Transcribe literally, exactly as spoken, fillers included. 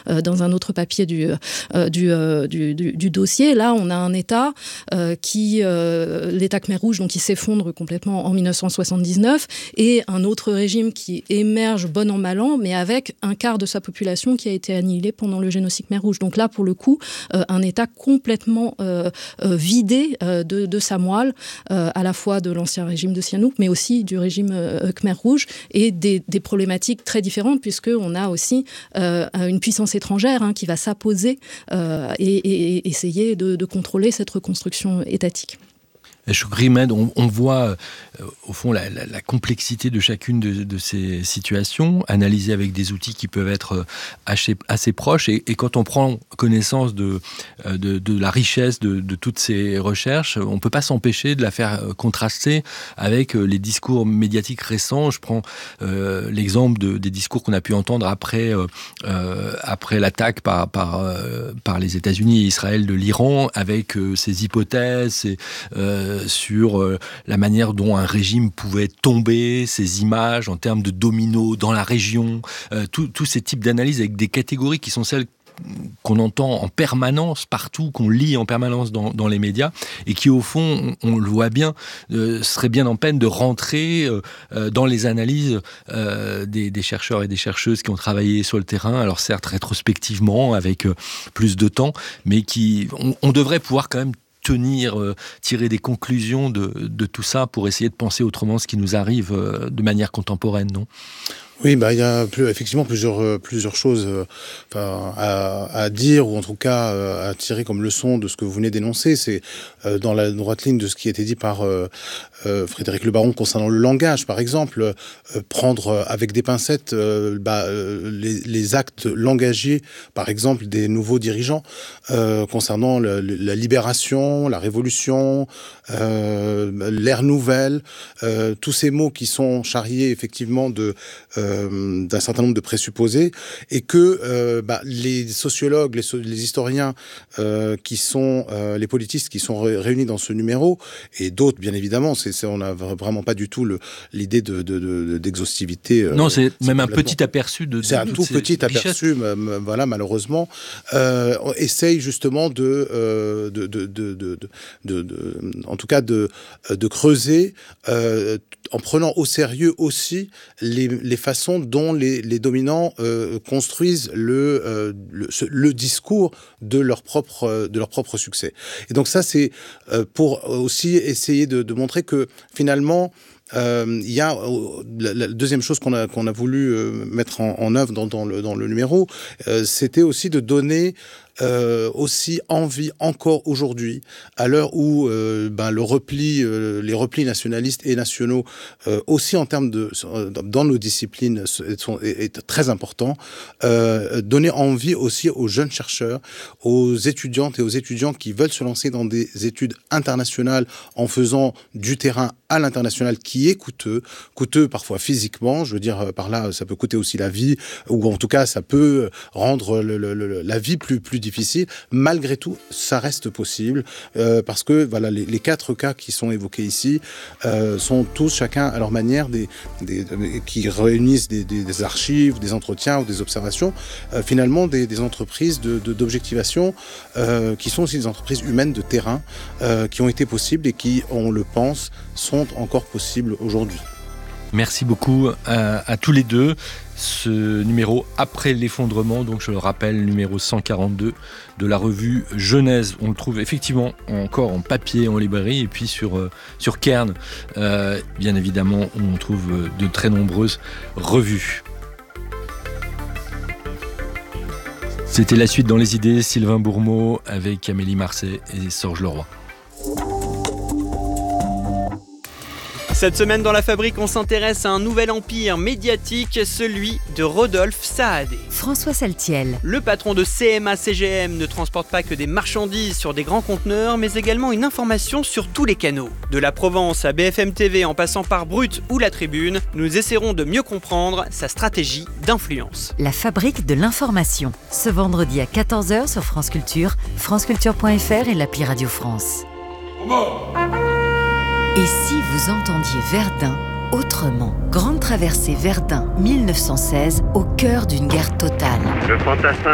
euh, dans un autre papier du, euh, du, euh, du, du, du dossier. Là, on a un État euh, qui, euh, l'État Khmer Rouge, donc qui s'effondre complètement en dix-neuf cent soixante-dix-neuf, et un autre régime qui émerge bon an mal an, mais avec un quart de sa population qui a été annihilée pendant le génocide Khmer Rouge. Donc là, pour le coup, euh, un État complètement euh, euh, vidé euh, de, de sa moelle, euh, à la fois de l'ancien régime de Sihanouk, mais aussi du régime euh, Khmer Rouge, et des, des problématiques très différentes, puisqu'on a aussi euh, une puissance étrangère hein, qui va s'apposer euh, et, et, et essayer de, de contrôler cette reconstruction étatique. Choukri Med, on, on voit euh, au fond la, la, la complexité de chacune de, de ces situations, analysée avec des outils qui peuvent être assez, assez proches. Et, et quand on prend connaissance de, de, de la richesse de, de toutes ces recherches, on ne peut pas s'empêcher de la faire contraster avec les discours médiatiques récents. Je prends euh, l'exemple de, des discours qu'on a pu entendre après, euh, après l'attaque par, par, euh, par les États-Unis et Israël de l'Iran, avec euh, ces hypothèses et, euh, sur euh, la manière dont un régime pouvait tomber, ces images en termes de dominos dans la région, euh, tous ces types d'analyses avec des catégories qui sont celles qu'on entend en permanence partout, qu'on lit en permanence dans, dans les médias, et qui au fond, on, on le voit bien, euh, serait bien en peine de rentrer euh, dans les analyses euh, des, des chercheurs et des chercheuses qui ont travaillé sur le terrain, alors certes rétrospectivement, avec euh, plus de temps, mais qui, on, on devrait pouvoir quand même tenir, euh, tirer des conclusions de, de tout ça pour essayer de penser autrement ce qui nous arrive euh, de manière contemporaine, non ? Oui, bah, il y a plus, effectivement plusieurs, euh, plusieurs choses euh, enfin, à, à dire, ou en tout cas euh, à tirer comme leçon de ce que vous venez d'énoncer. C'est euh, dans la droite ligne de ce qui a été dit par euh, euh, Frédéric Le Baron concernant le langage, par exemple, euh, prendre avec des pincettes euh, bah, euh, les, les actes langagiers, par exemple, des nouveaux dirigeants euh, concernant le, le, la libération, la révolution, euh, l'ère nouvelle, euh, tous ces mots qui sont charriés effectivement de euh, d'un certain nombre de présupposés, et que euh, bah, les sociologues, les, so- les historiens euh, qui sont, euh, les politistes qui sont ré- réunis dans ce numéro, et d'autres bien évidemment, c'est, c'est, on n'a vraiment pas du tout le, l'idée de, de, de, d'exhaustivité. Euh, non, c'est, c'est même un petit aperçu de, de c'est un tout petit aperçu, m- m- voilà, malheureusement. Euh, on essaye justement de, euh, de, de, de, de, de, de, en tout cas de, de creuser euh, en prenant au sérieux aussi les, les façons dont les, les dominants euh, construisent le, euh, le, le discours de leur propre, de leur propre succès. Et donc ça, c'est euh, pour aussi essayer de, de montrer que finalement, Euh, il y a euh, la, la deuxième chose qu'on a qu'on a voulu euh, mettre en, en œuvre dans, dans le dans le numéro, euh, c'était aussi de donner euh, aussi envie encore aujourd'hui, à l'heure où euh, ben le repli, euh, les replis nationalistes et nationaux euh, aussi en termes de dans nos disciplines sont est, est très important. Euh, donner envie aussi aux jeunes chercheurs, aux étudiantes et aux étudiants qui veulent se lancer dans des études internationales en faisant du terrain à l'international, qui est coûteux, coûteux parfois physiquement, je veux dire par là, ça peut coûter aussi la vie, ou en tout cas ça peut rendre le, le, le, la vie plus, plus difficile. Malgré tout, ça reste possible, euh, parce que voilà, les, les quatre cas qui sont évoqués ici euh, sont tous, chacun à leur manière, des, des, des, qui réunissent des, des, des archives, des entretiens ou des observations, euh, finalement des, des entreprises de, de, d'objectivation euh, qui sont aussi des entreprises humaines de terrain, euh, qui ont été possibles et qui, on le pense, sont encore possibles aujourd'hui. Merci beaucoup à, à tous les deux. Ce numéro après l'effondrement, donc je le rappelle, numéro cent quarante-deux de la revue Genèse. On le trouve effectivement encore en papier en librairie, et puis sur, euh, sur Cairn, euh, bien évidemment, on trouve de très nombreuses revues. C'était la suite dans les idées, Sylvain Bourmeau avec Amélie Marseille et Sorge Leroy. Cette semaine dans La Fabrique, on s'intéresse à un nouvel empire médiatique, celui de Rodolphe Saadé. François Saltiel. Le patron de C M A C G M ne transporte pas que des marchandises sur des grands conteneurs, mais également une information sur tous les canaux. De la Provence à B F M T V en passant par Brut ou La Tribune, nous essaierons de mieux comprendre sa stratégie d'influence. La Fabrique de l'information. Ce vendredi à quatorze heures sur France Culture, franceculture point f r et l'appli Radio France. Et si vous entendiez Verdun autrement? Grande traversée Verdun mille neuf cent seize, au cœur d'une guerre totale. Le fantassin